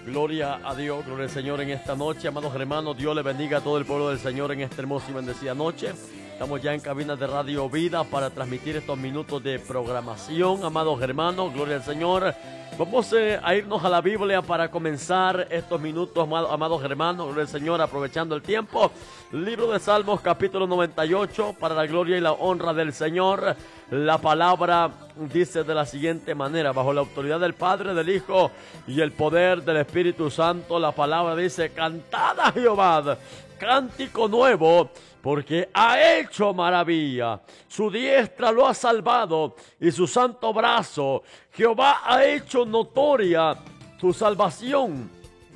Gloria a Dios, gloria al Señor en esta noche. Amados hermanos, Dios le bendiga a todo el pueblo del Señor en esta hermosa y bendecida noche. Estamos ya en cabina de Radio Vida para transmitir estos minutos de programación. Amados hermanos, gloria al Señor. Vamos a irnos a la Biblia para comenzar estos minutos, amados hermanos, gloria al Señor, aprovechando el tiempo. Libro de Salmos, capítulo 98, para la gloria y la honra del Señor. La palabra dice de la siguiente manera: bajo la autoridad del Padre, del Hijo y el poder del Espíritu Santo, la palabra dice: cantad a Jehová cántico nuevo, porque ha hecho maravilla. Su diestra lo ha salvado y su santo brazo. Jehová ha hecho notoria su salvación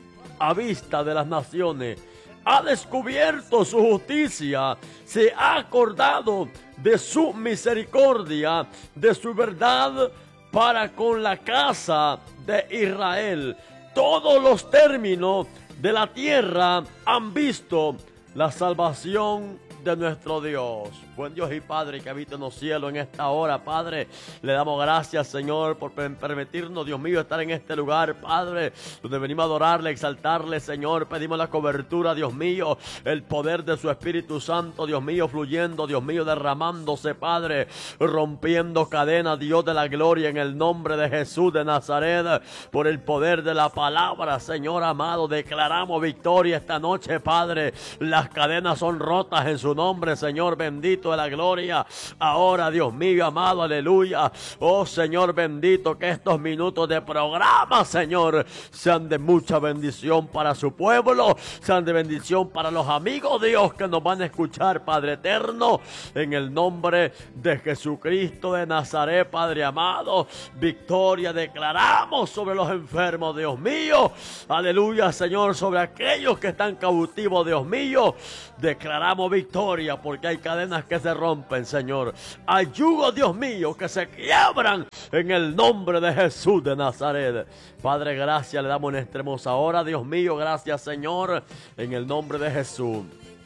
a vista de las naciones. Ha descubierto su justicia, se ha acordado de su misericordia, de su verdad para con la casa de Israel. Todos los términos de la tierra han visto la salvación de nuestro Dios. Buen Dios y Padre que habita en los cielos en esta hora, Padre, le damos gracias, Señor, por permitirnos, Dios mío, estar en este lugar, Padre, donde venimos a adorarle, exaltarle, Señor. Pedimos la cobertura, Dios mío, el poder de su Espíritu Santo, Dios mío, fluyendo, Dios mío, derramándose, Padre, rompiendo cadenas, Dios de la gloria, en el nombre de Jesús de Nazaret, por el poder de la palabra, Señor amado. Declaramos victoria esta noche, Padre. Las cadenas son rotas en su nombre, Señor bendito de la gloria. Ahora, Dios mío amado, aleluya. Oh Señor bendito, que estos minutos de programa, Señor, sean de mucha bendición para su pueblo, sean de bendición para los amigos, Dios, que nos van a escuchar, Padre eterno, en el nombre de Jesucristo de Nazaret, Padre amado. Victoria declaramos sobre los enfermos, Dios mío, aleluya, Señor, sobre aquellos que están cautivos, Dios mío. Declaramos victoria, porque hay cadenas que se rompen, Señor. Hay yugos, Dios mío, que se quiebran en el nombre de Jesús de Nazaret. Padre, gracias le damos en esta hermosa hora, Dios mío. Gracias, Señor, en el nombre de Jesús.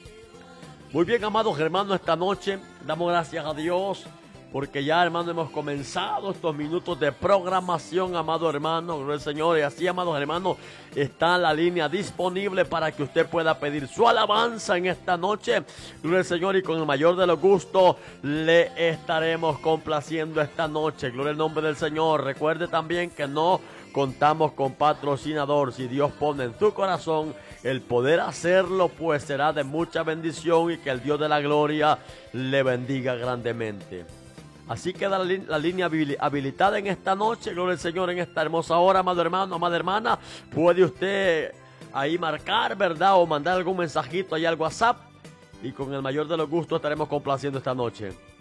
Muy bien, amados hermanos, esta noche damos gracias a Dios, porque ya, hermano, hemos comenzado estos minutos de programación, amado hermano, gloria al Señor. Y así, amados hermanos, está la línea disponible para que usted pueda pedir su alabanza en esta noche, gloria al Señor, y con el mayor de los gustos le estaremos complaciendo esta noche, gloria al nombre del Señor. Recuerde también que no contamos con patrocinador. Si Dios pone en su corazón el poder hacerlo, pues será de mucha bendición, y que el Dios de la gloria le bendiga grandemente. Así queda la línea habilitada en esta noche, gloria al Señor, en esta hermosa hora, amado hermano, amada hermana. Puede usted ahí marcar, ¿verdad? O mandar algún mensajito ahí al WhatsApp, y con el mayor de los gustos estaremos complaciendo esta noche.